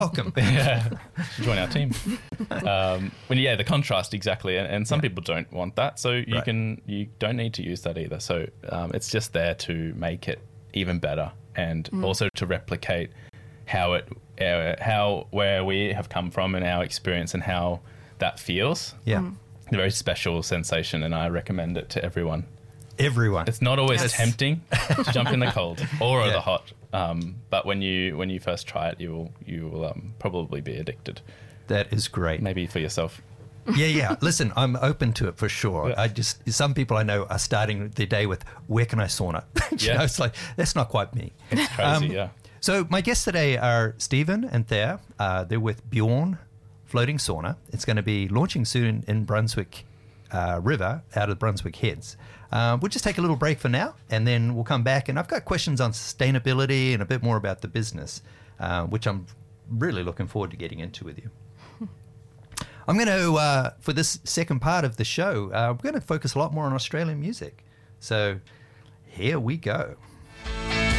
welcome. Yeah, join our team. The contrast, exactly. And some people don't want that. So you don't need to use that either. So it's just there to make it even better and also to replicate where we have come from and our experience and how that feels. Yeah. A very special sensation, and I recommend it to everyone. Everyone. It's not always tempting to jump in the cold or the hot, but when you first try it, you will probably be addicted. That is great. Maybe for yourself. Yeah. Listen, I'm open to it for sure. Yeah. Some people I know are starting their day with, where can I sauna? It's like, that's not quite me. It's crazy, yeah. So my guests today are Stephen and Thea. They're with Bjorn Floating Sauna. It's going to be launching soon in Brunswick River out of Brunswick Heads. We'll just take a little break for now, and then we'll come back. And I've got questions on sustainability and a bit more about the business, which I'm really looking forward to getting into with you. I'm going to, for this second part of the show, we're going to focus a lot more on Australian music. So here we go.